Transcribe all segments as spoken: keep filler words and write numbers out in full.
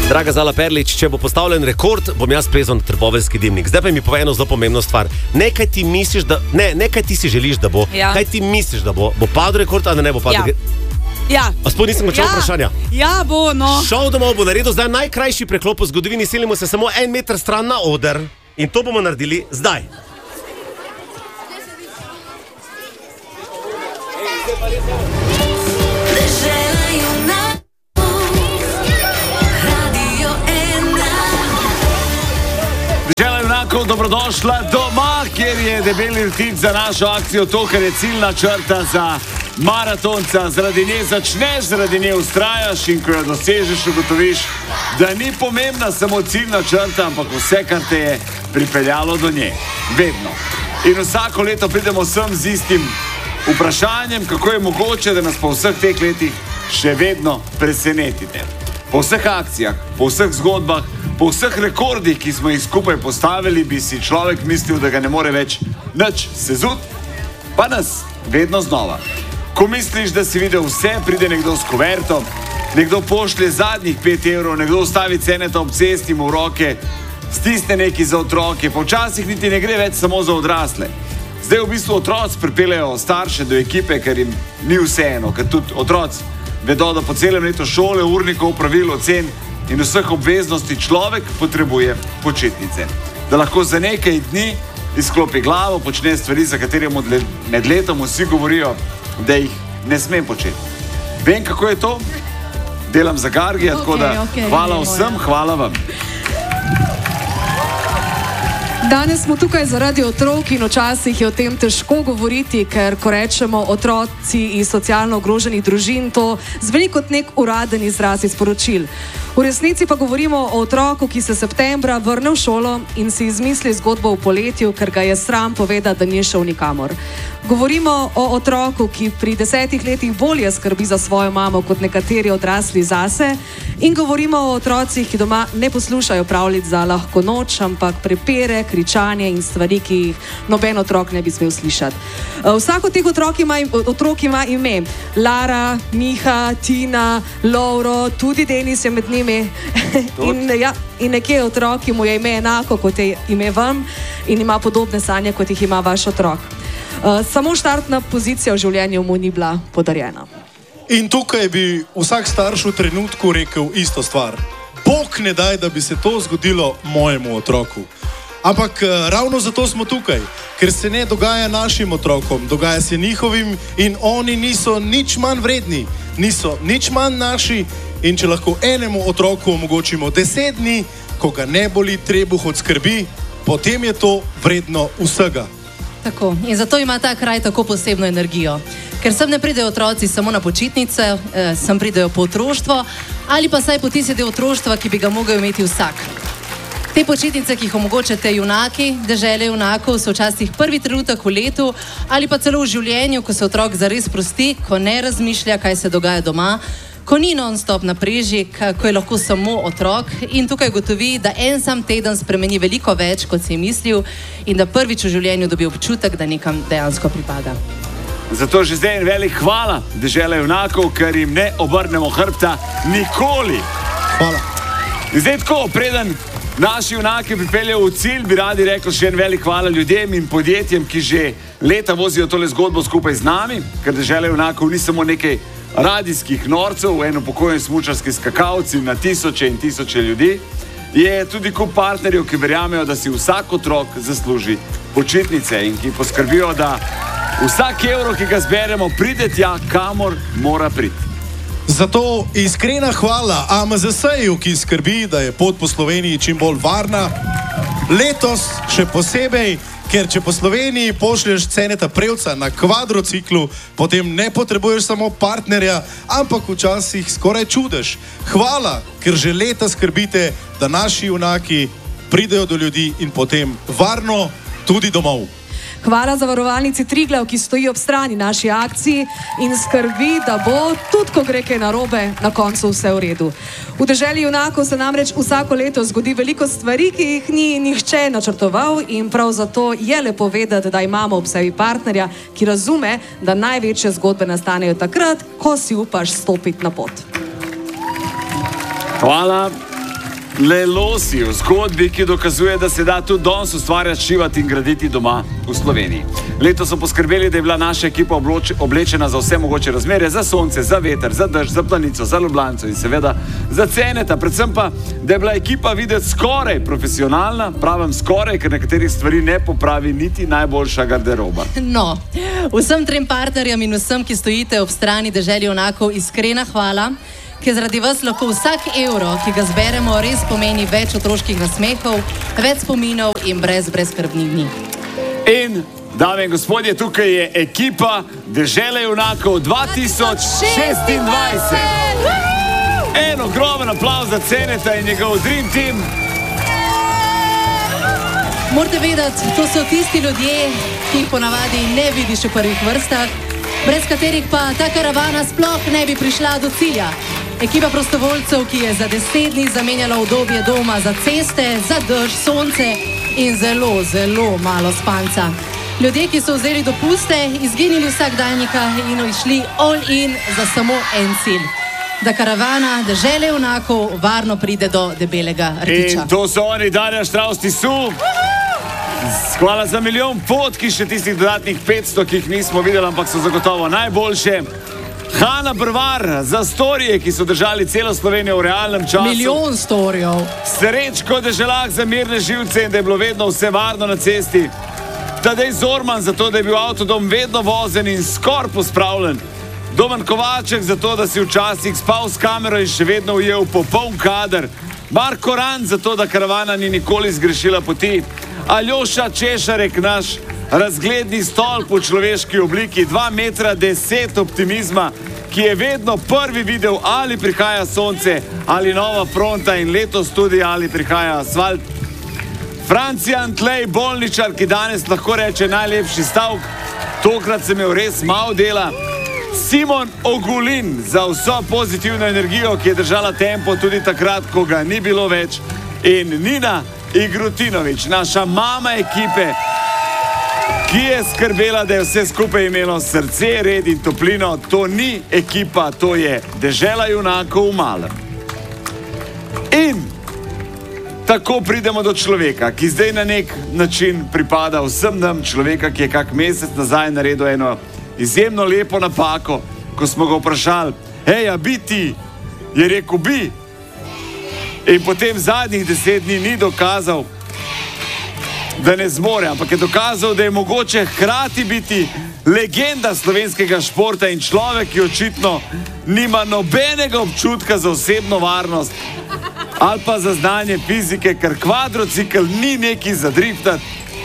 Draga Zala Perlič, če bo postavljen rekord, bom jaz plezal na trboveljski dimnik. Zdaj pa mi povej eno zelo pomembno stvar. Ne, kaj ti misliš, da... Ne, ne, kaj ti si želiš, da bo. Ja. Kaj ti misliš, da bo? Bo padel rekord, ali ne bo padel? Ja. Ja. A spod nisem končal Ja. vprašanja? Ja, bo, no. Šov domov bo naredil zdaj najkrajši preklop v zgodovini, selimo se samo en meter stran na oder in to bomo naredili zdaj. Dobrodošla doma, kjer je debeli rtic za našo akcijo to, kar je ciljna črta za maratonca. Zaradi nje začneš, zaradi nje ustrajaš in ko jo dosežeš, ugotoviš, da ni pomembna samo ciljna črta, ampak vse, kar te je pripeljalo do nje. Vedno. In vsako leto pridemo sem z istim vprašanjem, kako je mogoče, da nas po vseh teh letih še vedno presenetite. Po vseh akcijah, po vseh zgodbah, po vseh rekordih, ki smo jih skupaj postavili, bi si človek mislil, da ga ne more več nič sezut, pa nas vedno znova. Ko misliš, da si videl vse, pride nekdo s kuverto, nekdo pošlje zadnjih pet evrov, nekdo ustavi ceneta ob cesti mu v roke, stisne neki za otroke, počasih niti ne gre več samo za odrasle. Zdaj v bistvu otroci pripeljejo starše do ekipe, ker jim ni vseeno, ker tudi otroci vedo, da po celem letu šole, urnikov, pravil, ocen in vseh obveznosti človek potrebuje počitnice. Da lahko za nekaj dni izklopi glavo, počne stvari, za katere med letom vsi govorijo, da jih ne sme početi. Vem, kako je to? Delam za Gargija, okay, tako da okay, hvala vsem, hvala vam. Danes smo tukaj zaradi otrok in včasih je o tem težko govoriti, ker ko rečemo otroci iz socialno ogroženih družin, to zveni kot nek uraden izraz iz poročil. V resnici pa govorimo o otroku, ki se septembra vrne v šolo in si izmisli zgodbo v poletju, ker ga je sram povedati, da ni šel nikamor. Govorimo o otroku, ki pri desetih letih bolje skrbi za svojo mamo kot nekateri odrasli zase, in govorimo o otrocih, ki doma ne poslušajo pravljic za lahko noč, ampak prepire, kričanje in stvari, ki jih noben otrok ne bi smel slišati. Vsak od teh otrok ima, otrok ima ime. Lara, Miha, Tina, Lovro, tudi Denis je med njimi. in, ja, in nekje otrok, ki mu je ime enako, kot je ime vam, in ima podobne sanje, kot jih ima vaš otrok. Uh, samo štartna pozicija v življenju mu ni bila podarjena. In tukaj bi vsak starš v trenutku rekel isto stvar. Bog ne daj, da bi se to zgodilo mojemu otroku. Ampak uh, ravno zato smo tukaj, ker se ne dogaja našim otrokom, dogaja se njihovim in oni niso nič manj vredni, niso nič manj naši in če lahko enemu otroku omogočimo deset dni, ko ga ne boli trebuh od skrbi, potem je to vredno vsega. Tako. In zato ima ta kraj tako posebno energijo. Ker sem ne pridejo otroci samo na počitnice, eh, sem pridejo po otroštvo ali pa saj po tisti del otroštva, ki bi ga mogel imeti vsak. Te počitnice, ki jih omogočate junaki, dežele junakov, so včasih prvi trenutek v letu ali pa celo v življenju, ko se otrok zares prosti, ko ne razmišlja, kaj se dogaja doma, ko ni non-stop na preži, ko je lahko samo otrok in tukaj gotovi, da en sam teden spremeni veliko več, kot si je mislil in da prvič v življenju dobi občutek, da nekam dejansko pripada. Zato že zdaj en velik hvala dežele junakov, ker jim ne obrnemo hrbta nikoli. Hvala. Zdaj tako, preden naši junaki pripeljejo v cilj, bi radi rekli še en velik hvala ljudem in podjetjem, ki že leta vozijo tole zgodbo skupaj z nami, ker dežele junakov ni samo nekaj radijskih norcev, eno pokojni smučarski skakalci na tisoče in tisoče ljudi, je tudi kup partnerjev, ki verjamejo, da si vsak otrok zasluži počitnice in ki poskrbijo, da vsak evro, ki ga zberemo, pride tja, kamor mora priti. Zato iskrena hvala A M Z S-ju, ki skrbi, da je pot po Sloveniji čim bolj varna. Letos še posebej, ker če po Sloveniji pošlješ ceneta prevca na kvadrociklu, potem ne potrebuješ samo partnerja, ampak včasih skoraj čudež. Hvala, ker že leta skrbite, da naši junaki pridejo do ljudi in potem varno tudi domov. Hvala zavarovalnici Triglav, ki stoji ob strani naši akciji in skrbi, da bo, tudi ko gre kaj narobe, na koncu vse v redu. V deželi junakov se namreč vsako leto zgodi veliko stvari, ki jih ni nihče načrtoval in prav zato je lepo vedeti, da imamo ob sebi partnerja, ki razume, da največje zgodbe nastanejo takrat, ko si upaš stopiti na pot. Hvala. Lelosi v zgodbi, ki dokazuje, da se da tudi danes ustvarjati, šivati in graditi doma v Sloveniji. Letos so poskrbeli, da je bila naša ekipa obloč, oblečena za vse mogoče razmere, za sonce, za veter, za dež, za planico, za Ljubljanco in seveda za Ceneta. Predvsem pa, da je bila ekipa videti skoraj profesionalna, pravim skoraj, ker nekaterih stvari ne popravi niti najboljša garderoba. No, vsem trem partnerjem in vsem, ki stojite ob strani Deželi junakov, iskrena hvala, ker zaradi vas lahko vsak evro, ki ga zberemo, res pomeni več otroških nasmehov, več spominov in brez brezskrbnih dni. In, dame in gospodje, tukaj je ekipa Dežele junakov dva tisoč šestindvajset. En ogromen aplavz za Ceneta in njegov Dream Team. Morate vedeti, to so tisti ljudje, ki jih ponavadi ne vidiš v prvih vrstah, brez katerih pa ta karavana sploh ne bi prišla do cilja. Ekipa prostovoljcev, ki je za deset dni zamenjala udobje doma za ceste, za dež, sonce in zelo, zelo malo spanca. Ljudje, ki so vzeli dopuste, izginili vsakdanjika in išli all in za samo en cilj. Da karavana Dežele junakov varno pride do debelega rtiča. In to so oni, Darja Štravs-Tisu. Hvala za milijon fotk, še tistih dodatnih petsto, ki jih nismo videli, ampak so zagotovo najboljše. Hanna Brvar za storije, ki so držali celo Slovenijo v realnem času. Milijon storijev. Srečko Deželak za mirne živce in da je bilo vedno vse varno na cesti. Tadej Zorman za to, da je bil avtodom vedno vozen in skor pospravljen. Domen Kovaček za to, da si včasih spal s kamero in še vedno ujel popoln kader. Marko Rand za to, da karavana ni nikoli zgrešila poti. Aljoša Češarek, naš razgledni stolp v človeški obliki, dva metra deset optimizma, ki je vedno prvi videl, ali prihaja sonce, ali nova fronta in letos tudi, ali prihaja asfalt. Francijan Tlej Bolničar, ki danes lahko reče najlepši stavk, tokrat sem imel res malo dela. Simon Ogulin za vso pozitivno energijo, ki je držala tempo tudi takrat, ko ga ni bilo več. In Nina Igrutinovič, naša mama ekipe, ki je skrbela, da je vse skupaj imelo srce, red in toplino. To ni ekipa, to je Dežela junakov v malem. In tako pridemo do človeka, ki zdaj na nek način pripada vsem nam, človeka, ki je kak mesec nazaj naredil eno izjemno lepo napako, ko smo ga vprašali, hej, a bi ti? Je rekel, bi. In potem zadnjih deset dni ni dokazal, da ne zmore, ampak je dokazal, da je mogoče hkrati biti legenda slovenskega športa in človek, ki očitno nima nobenega občutka za osebno varnost ali pa za znanje fizike, ker kvadrocikl ni neki za driftati.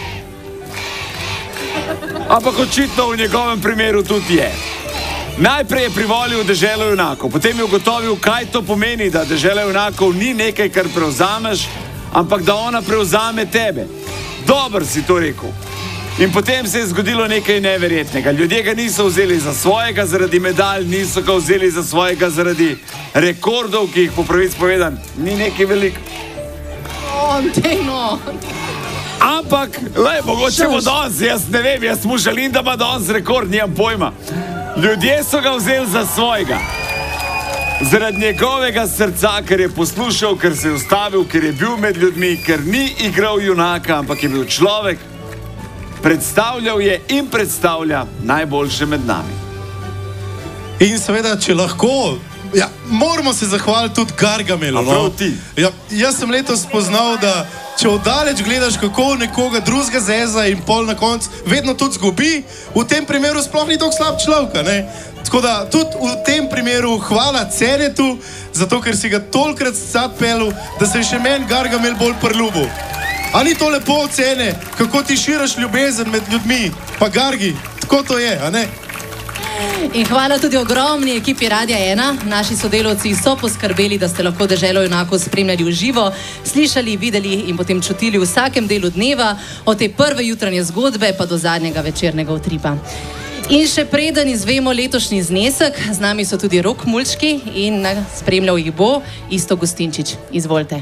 Ampak očitno v njegovem primeru tudi je. Najprej je privolil Deželo junakov, potem je ugotovil, kaj to pomeni, da Dežela junakov ni nekaj, kar prevzameš, ampak da ona prevzame tebe. Dobro si to rekel. In potem se je zgodilo nekaj neverjetnega. Ljudje ga niso vzeli za svojega zaradi medalj, niso ga vzeli za svojega zaradi rekordov, ki jih po pravici povedan ni nekaj veliko. On, dejno. Ampak, lej, mogoče bo danes, jaz ne vem, jaz mu želim, da ima danes rekord, nimam pojma. Ljudje so ga vzeli za svojega. Zaradi njegovega srca, ker je poslušal, ker se je ustavil, ker je bil med ljudmi, ker ni igral junaka, ampak je bil človek, predstavljal je in predstavlja najboljše med nami. In seveda, če lahko, ja, moramo se zahvaliti tudi Gargamelu. A prav ti? Ja, jaz sem letos spoznal, da če oddaleč gledaš, kako nekoga drugega zeza in pol na koncu vedno tudi zgubi, v tem primeru sploh ni tako slab človek, ne? Tako da tudi v tem primeru hvala Cenetu, zato ker si ga tolikrat zapelil, da se je še meni Gargamel bolj priljubil. A ni to lepo Cene, kako ti širaš ljubezen med ljudmi, pa Gargi, tako to je, a ne? In hvala tudi ogromni ekipi Radia ena. Naši sodelavci so poskrbeli, da ste lahko Deželo junakov spremljali v živo, slišali, videli in potem čutili v vsakem delu dneva, od te prve jutranje zgodbe pa do zadnjega večernega utripa. In še preden izvemo letošnji znesek, z nami so tudi Rok Mulčki in spremljal jih bo Isto Gustinčič. Izvolite.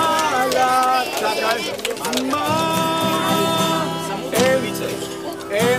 En